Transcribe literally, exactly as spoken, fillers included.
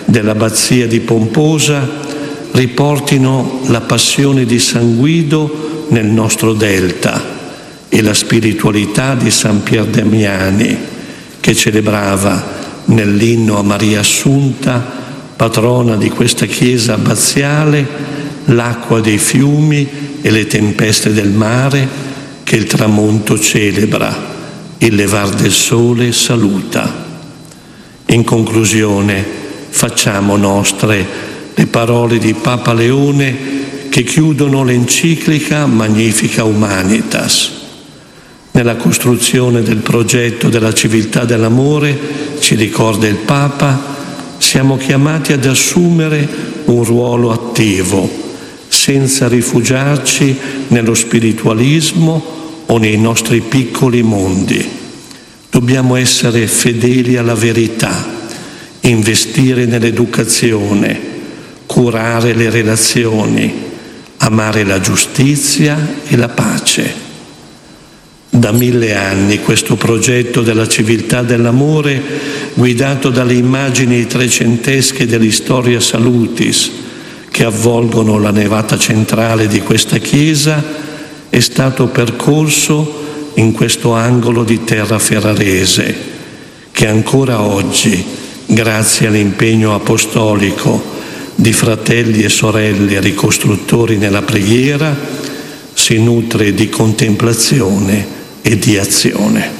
dell'abbazia di Pomposa riportino la passione di San Guido nel nostro delta e la spiritualità di San Pier Damiani, che celebrava nell'inno a Maria Assunta, patrona di questa chiesa abbaziale, l'acqua dei fiumi e le tempeste del mare che il tramonto celebra, il levar del sole saluta. In conclusione, facciamo nostre le parole di Papa Leone che chiudono l'enciclica Magnificat Humanitas. Nella costruzione del progetto della civiltà dell'amore, ci ricorda il Papa, siamo chiamati ad assumere un ruolo attivo, senza rifugiarci nello spiritualismo o nei nostri piccoli mondi. Dobbiamo essere fedeli alla verità, investire nell'educazione, curare le relazioni, amare la giustizia e la pace. Da mille anni questo progetto della civiltà dell'amore, guidato dalle immagini trecentesche dell'Historia Salutis che avvolgono la navata centrale di questa chiesa, è stato percorso in questo angolo di terra ferrarese che ancora oggi, grazie all'impegno apostolico di fratelli e sorelle ricostruttori nella preghiera, si nutre di contemplazione e di azione.